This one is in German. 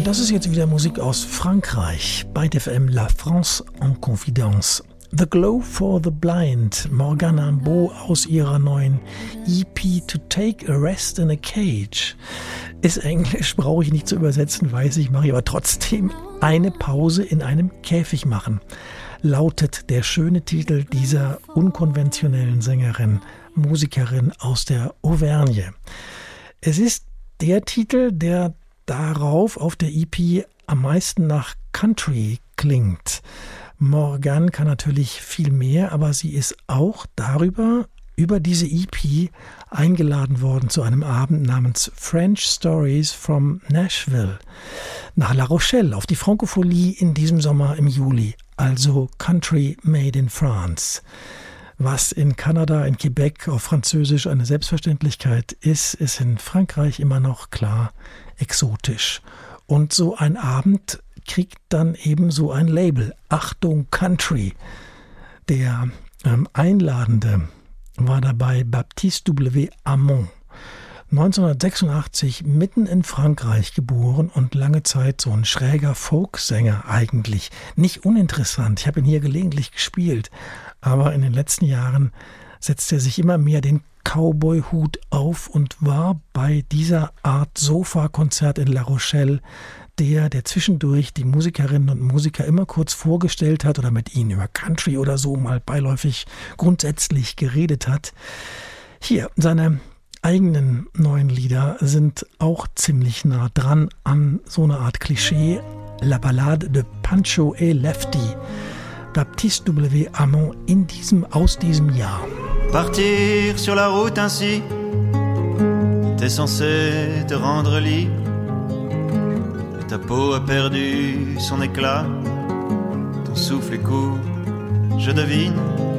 das ist jetzt wieder Musik aus Frankreich. Bei FM La France en Confidence. The Glow for the Blind, Morgane Ambeau aus ihrer neuen EP To Take a Rest in a Cage. Ist Englisch, brauche ich nicht zu übersetzen, weiß ich, mache ich aber trotzdem. Eine Pause in einem Käfig machen, lautet der schöne Titel dieser unkonventionellen Sängerin, Musikerin aus der Auvergne. Es ist der Titel, der darauf auf der EP am meisten nach Country klingt. Morgane kann natürlich viel mehr, aber sie ist auch über diese EP eingeladen worden zu einem Abend namens French Stories from Nashville nach La Rochelle auf die Francophonie in diesem Sommer im Juli, also Country Made in France. Was in Kanada, in Quebec auf Französisch eine Selbstverständlichkeit ist, ist in Frankreich immer noch klar exotisch. Und so ein Abend kriegt dann eben so ein Label. Achtung Country. Der Einladende war dabei Baptiste W. Hamon. 1986 mitten in Frankreich geboren und lange Zeit so ein schräger Folksänger eigentlich. Nicht uninteressant, ich habe ihn hier gelegentlich gespielt, aber in den letzten Jahren setzt er sich immer mehr den Cowboy-Hut auf und war bei dieser Art Sofa-Konzert in La Rochelle der zwischendurch die Musikerinnen und Musiker immer kurz vorgestellt hat oder mit ihnen über Country oder so mal beiläufig grundsätzlich geredet hat. Hier, seine eigenen neuen Lieder sind auch ziemlich nah dran an so eine Art Klischee. La Ballade de Pancho et Lefty. Baptiste W. Hamon aus diesem Jahr. Partir sur la route ainsi, t'es censé te rendre libre. Ta peau a perdu son éclat, ton souffle est court, je devine.